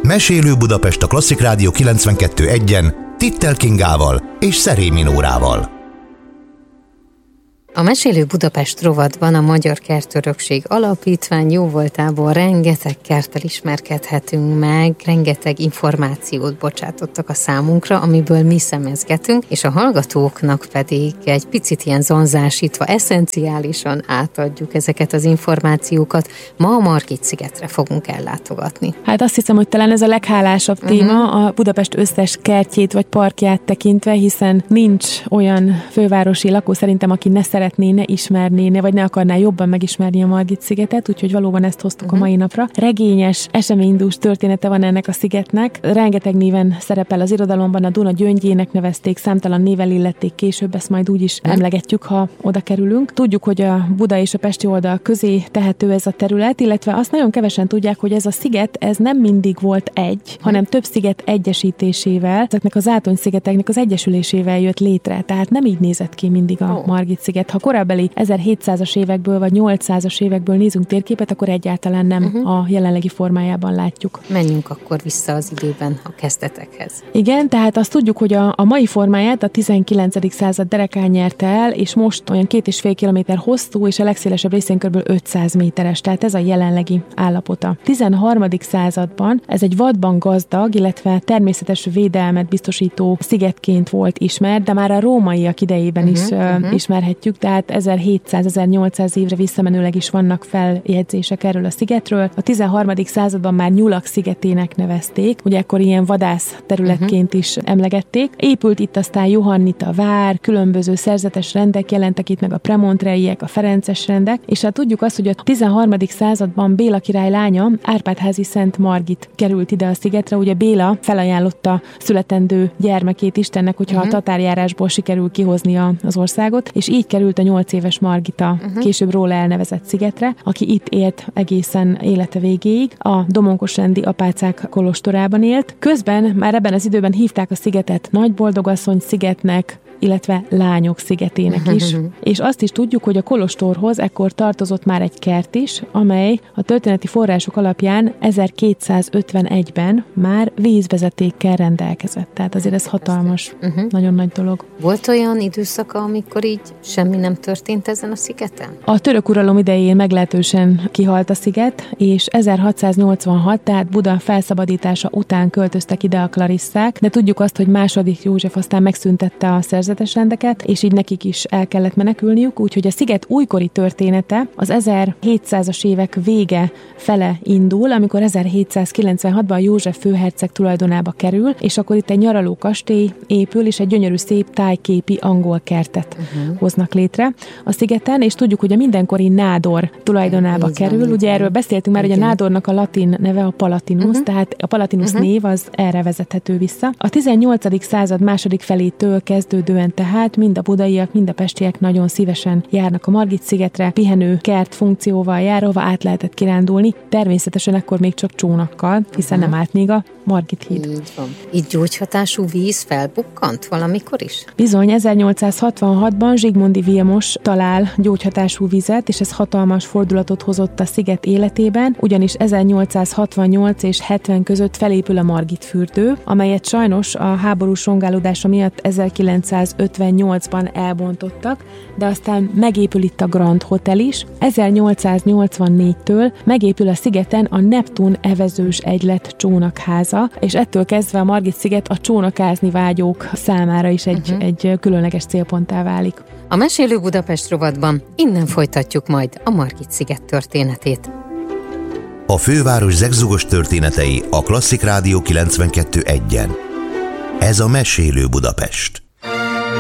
Mesélő Budapest a Klasszik Rádió 92.1-en Tittel Kingával és Szerémi Nórával. A Mesélő Budapest rovatban a Magyar Kertörökség Alapítvány jóvoltából rengeteg kerttel ismerkedhetünk meg, rengeteg információt bocsátottak a számunkra, amiből mi szemezgetünk, és a hallgatóknak pedig egy picit ilyen zonzásítva, eszenciálisan átadjuk ezeket az információkat. Ma a Margit-szigetre fogunk ellátogatni. Hát azt hiszem, hogy talán ez a leghálásabb téma a Budapest összes kertjét vagy parkját tekintve, hiszen nincs olyan fővárosi lakó szerintem, aki ne szeretné, ne ismerné, vagy ne akarná jobban megismerni a Margit-szigetet, úgyhogy valóban ezt hoztuk a mai napra. Regényes, eseménydús története van ennek a szigetnek. Rengeteg néven szerepel az irodalomban, a Duna gyöngyének nevezték, számtalan névvel illették később, ezt majd úgy is emlegetjük, ha oda kerülünk. Tudjuk, hogy a Buda és a pesti oldal közé tehető ez a terület, illetve azt nagyon kevesen tudják, hogy ez a sziget, ez nem mindig volt egy, hanem több sziget egyesítésével, ezeknek az átony-szigeteknek az egyesülésével jött létre. Tehát nem így nézett ki mindig a Margit-sziget. Ha korábbi 1700-as évekből vagy 800-as évekből nézünk térképet, akkor egyáltalán nem a jelenlegi formájában látjuk. Menjünk akkor vissza az időben a kezdetekhez. Igen, tehát azt tudjuk, hogy a mai formáját a 19. század derekán nyerte el, és most olyan 2,5 kilométer hosszú, és a legszélesebb részén kb. 500 méteres, tehát ez a jelenlegi állapota. 13. században ez egy vadban gazdag, illetve természetes védelmet biztosító szigetként volt ismert, de már a rómaiak idejében is ismerhetjük, tehát 1700-1800 évre visszamenőleg is vannak feljegyzések erről a szigetről. A 13. században már Nyulak szigetének nevezték, ugye akkor ilyen vadász területként is emlegették. Épült itt aztán Johannita vár, különböző szerzetes rendek jelentek itt, meg a premontreiek, a ferences rendek, és hát tudjuk azt, hogy a 13. században Béla király lánya, Árpád-házi Szent Margit került ide a szigetre, ugye Béla felajánlotta születendő gyermekét Istennek, hogyha a tatárjárásból sikerül kihoznia az országot, és így került a 8 éves Margita később róla elnevezett szigetre, aki itt élt egészen élete végéig, a domonkosrendi apácák kolostorában élt. Közben már ebben az időben hívták a szigetet Nagyboldogasszony szigetnek, illetve Lányok szigetének is. És azt is tudjuk, hogy a kolostorhoz ekkor tartozott már egy kert is, amely a történeti források alapján 1251-ben már vízvezetékkel rendelkezett. Tehát azért ez hatalmas, nagyon nagy dolog. Volt olyan időszaka, amikor így semmi nem történt ezen a szigeten? A török uralom idején meglehetősen kihalt a sziget, és 1686, tehát Buda felszabadítása után költöztek ide a Klarisszák, de tudjuk azt, hogy II. József aztán megszüntette a szerzetes rendeket, és így nekik is el kellett menekülniük, úgyhogy a sziget újkori története az 1700-as évek vége fele indul, amikor 1796-ban József főherceg tulajdonába kerül, és akkor itt egy nyaraló kastély épül, és egy gyönyörű szép tájképi angol kertet hoznak létre a szigeten, és tudjuk, hogy a mindenkori nádor tulajdonába kerül. Ugye erről beszéltünk már, hogy a nádornak a latin neve a Palatinus, tehát a Palatinus név az erre vezethető vissza. A 18. század második felétől kezdődően tehát mind a budaiak, mind a pestiek nagyon szívesen járnak a Margit-szigetre, pihenő kert funkcióval jár, ahova át lehetett kirándulni, természetesen akkor még csak csónakkal, hiszen nem állt még a Margit híd. Így van. Itt gyógyhatású víz felbukkant valamikor is? Bizony, 1866-ban Zsigmondy Vilmos talál gyógyhatású vizet, és ez hatalmas fordulatot hozott a sziget életében, ugyanis 1868 és 70 között felépül a Margit fürdő, amelyet sajnos a háborús rongálódása miatt 1958-ban elbontottak, de aztán megépül itt a Grand Hotel is. 1884-től megépül a szigeten a Neptun evezős egylet csónakháza, és ettől kezdve a Margit-sziget a csónakázni vágyók számára is egy különleges célponttá válik. A Mesélő Budapest rovatban innen folytatjuk majd a Margit-sziget történetét. A főváros zegzugos történetei a Klasszik Rádió 92.1-en. Ez a Mesélő Budapest.